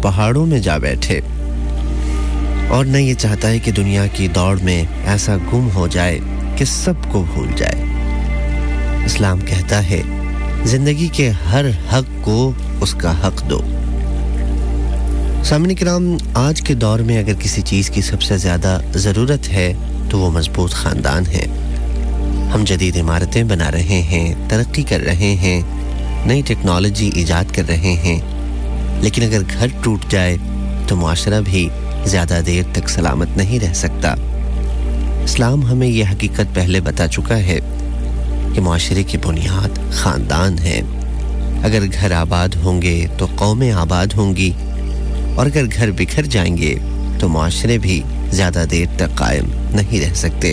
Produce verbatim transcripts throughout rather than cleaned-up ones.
پہاڑوں میں جا بیٹھے اور نہ یہ چاہتا ہے کہ دنیا کی دوڑ میں ایسا گم ہو جائے کہ سب کو بھول جائے۔ اسلام کہتا ہے زندگی کے ہر حق کو اس کا حق دو۔ سامعین کرام، آج کے دور میں اگر کسی چیز کی سب سے زیادہ ضرورت ہے تو وہ مضبوط خاندان ہے۔ ہم جدید عمارتیں بنا رہے ہیں، ترقی کر رہے ہیں، نئی ٹیکنالوجی ایجاد کر رہے ہیں، لیکن اگر گھر ٹوٹ جائے تو معاشرہ بھی زیادہ دیر تک سلامت نہیں رہ سکتا۔ اسلام ہمیں یہ حقیقت پہلے بتا چکا ہے کہ معاشرے کی بنیاد خاندان ہے۔ اگر گھر آباد ہوں گے تو قومیں آباد ہوں گی، اور اگر گھر بکھر جائیں گے تو معاشرے بھی زیادہ دیر تک قائم نہیں رہ سکتے۔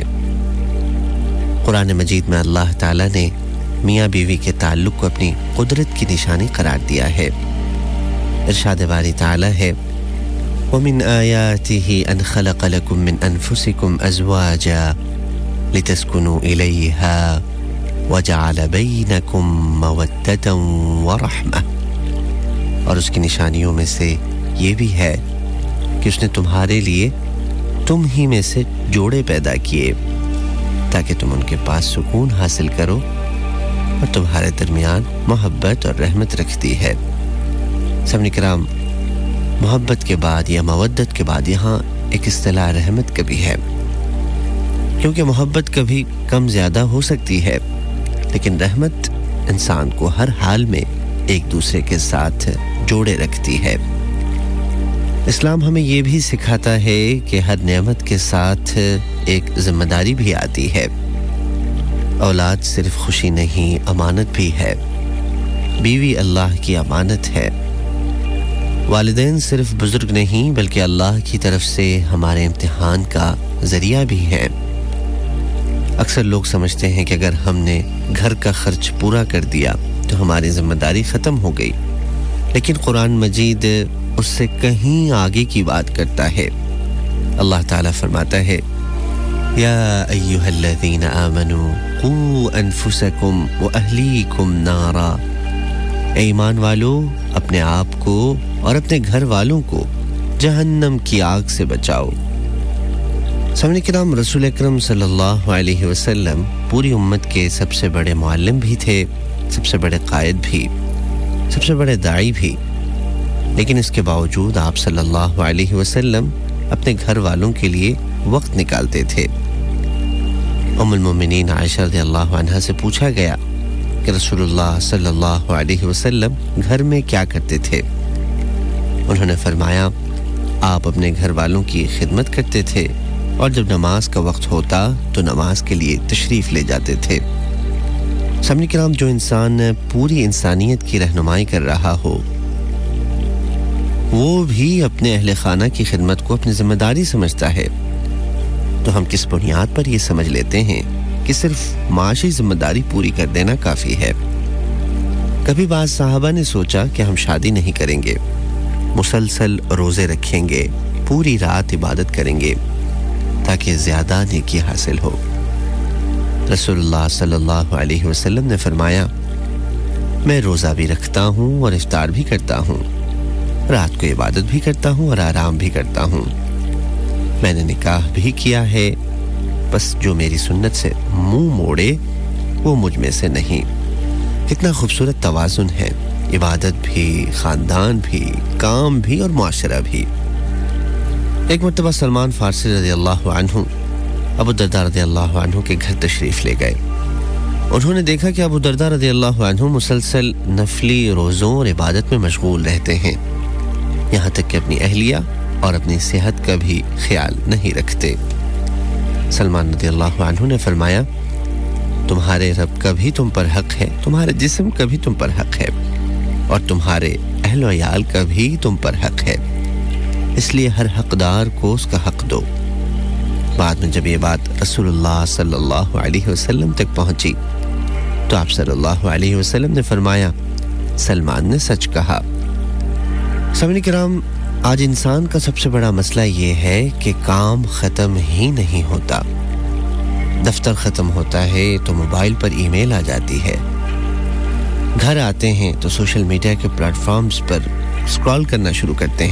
قرآن مجید میں اللہ تعالیٰ نے میاں بیوی کے تعلق کو اپنی قدرت کی نشانی قرار دیا ہے۔ ارشاد باری تعالیٰ ہے وَمِنْ آيَاتِهِ أَنْ خَلَقَ لَكُم مِّنْ أَنفُسِكُمْ أَزْوَاجًا لِتَسْكُنُوا إِلَيْهَا وَجَعَلَ بَيْنَكُم مَّوَدَّةً وَرَحْمَةً، اور اس کی نشانیوں میں سے یہ بھی ہے کہ اس نے تمہارے لیے تم ہی میں سے جوڑے پیدا کیے تاکہ تم ان کے پاس سکون حاصل کرو، اور تمہارے درمیان محبت اور رحمت رکھتی ہے۔ سامعین کرام، محبت کے بعد یا مودت کے بعد یہاں ایک اصطلاح رحمت کا بھی ہے، کیونکہ محبت کبھی کم زیادہ ہو سکتی ہے، لیکن رحمت انسان کو ہر حال میں ایک دوسرے کے ساتھ جوڑے رکھتی ہے۔ اسلام ہمیں یہ بھی سکھاتا ہے کہ ہر نعمت کے ساتھ ایک ذمہ داری بھی آتی ہے۔ اولاد صرف خوشی نہیں، امانت بھی ہے۔ بیوی اللہ کی امانت ہے۔ والدین صرف بزرگ نہیں بلکہ اللہ کی طرف سے ہمارے امتحان کا ذریعہ بھی ہیں۔ اکثر لوگ سمجھتے ہیں کہ اگر ہم نے گھر کا خرچ پورا کر دیا تو ہماری ذمہ داری ختم ہو گئی، لیکن قرآن مجید اس سے کہیں آگے کی بات کرتا ہے۔ اللہ تعالیٰ فرماتا ہے یا ایھا الذین آمنوا قوا انفسکم واہلیکم نارا، اے ایمان والو اپنے آپ کو اور اپنے گھر والوں کو جہنم کی آگ سے بچاؤ۔ سامعین کرام، رسول اکرم صلی اللہ علیہ وسلم پوری امت کے سب سے بڑے معلم بھی تھے، سب سے بڑے قائد بھی، سب سے بڑے داعی بھی، لیکن اس کے باوجود آپ صلی اللہ علیہ وسلم اپنے گھر والوں کے لیے وقت نکالتے تھے۔ ام المومنین عائشہ رضی اللہ عنہا سے پوچھا گیا کہ رسول اللہ صلی اللہ علیہ وسلم گھر میں کیا کرتے تھے؟ انہوں نے فرمایا آپ اپنے گھر والوں کی خدمت کرتے تھے، اور جب نماز کا وقت ہوتا تو نماز کے لیے تشریف لے جاتے تھے۔ سامعین کرام، جو انسان پوری انسانیت کی رہنمائی کر رہا ہو وہ بھی اپنے اہل خانہ کی خدمت کو اپنی ذمہ داری سمجھتا ہے، تو ہم کس بنیاد پر یہ سمجھ لیتے ہیں کہ صرف معاشی ذمہ داری پوری کر دینا کافی ہے؟ کبھی بعض صحابہ نے سوچا کہ ہم شادی نہیں کریں گے، مسلسل روزے رکھیں گے، پوری رات عبادت کریں گے تاکہ زیادہ نیکی حاصل ہو۔ رسول اللہ صلی اللہ علیہ وسلم نے فرمایا میں روزہ بھی رکھتا ہوں اور افطار بھی کرتا ہوں، رات کو عبادت بھی کرتا ہوں اور آرام بھی کرتا ہوں، میں نے نکاح بھی کیا ہے، بس جو میری سنت سے منہ موڑے وہ مجھ میں سے نہیں۔ کتنا خوبصورت توازن ہے، عبادت بھی، خاندان بھی، کام بھی اور معاشرہ بھی۔ ایک مرتبہ سلمان فارسی رضی اللہ عنہ ابو درداء رضی اللہ عنہ کے گھر تشریف لے گئے۔ انہوں نے دیکھا کہ ابو درداء رضی اللہ عنہ مسلسل نفلی روزوں اور عبادت میں مشغول رہتے ہیں، یہاں تک کہ اپنی اہلیہ اور اپنی صحت کا بھی خیال نہیں رکھتے۔ سلمان رضی اللہ عنہ نے فرمایا تمہارے رب کا بھی تم پر حق ہے، تمہارے جسم کا بھی تم پر حق ہے، اور تمہارے اہل و عیال کا بھی تم پر حق ہے، اس لیے ہر حقدار کو اس کا حق دو۔ بعد میں جب یہ بات رسول اللہ صلی اللہ علیہ وسلم تک پہنچی تو آپ صلی اللہ علیہ وسلم نے فرمایا سلمان نے سچ کہا۔ سامعین کرام، آج انسان کا سب سے بڑا مسئلہ یہ ہے کہ کام ختم ہی نہیں ہوتا۔ دفتر ختم ہوتا ہے تو موبائل پر ای میل آ جاتی ہے، گھر آتے ہیں تو سوشل میڈیا کے پلیٹ فارمز پر اسکرال کرنا شروع کرتے ہیں۔